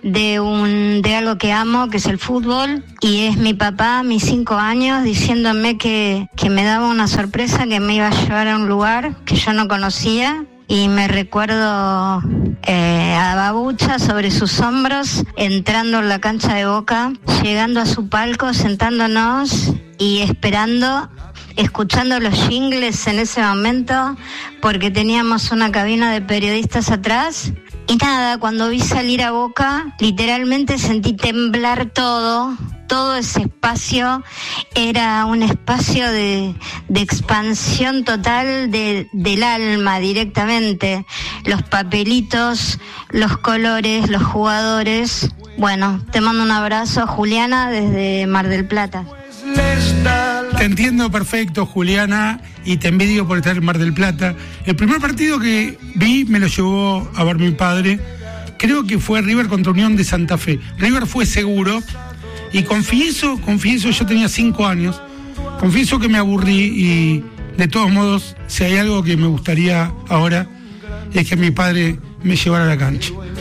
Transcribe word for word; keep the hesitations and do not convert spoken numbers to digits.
de un de algo que amo, que es el fútbol, y es mi papá a mis cinco años diciéndome que, que me daba una sorpresa, que me iba a llevar a un lugar que yo no conocía. Y me recuerdo eh, a Babucha sobre sus hombros, entrando en la cancha de Boca, llegando a su palco, sentándonos y esperando, escuchando los jingles en ese momento, porque teníamos una cabina de periodistas atrás. Y nada, cuando vi salir a Boca, literalmente sentí temblar todo. Todo ese espacio era un espacio de, de expansión total de, del alma directamente. Los papelitos, los colores, los jugadores. Bueno, te mando un abrazo, Juliana, desde Mar del Plata. Te entiendo perfecto, Juliana, y te envidio por estar en Mar del Plata. El primer partido que vi me lo llevó a ver mi padre. Creo que fue River contra Unión de Santa Fe. River fue seguro. Y confieso, confieso, yo tenía cinco años, confieso que me aburrí y de todos modos, si hay algo que me gustaría ahora, es que mi padre me llevara a la cancha.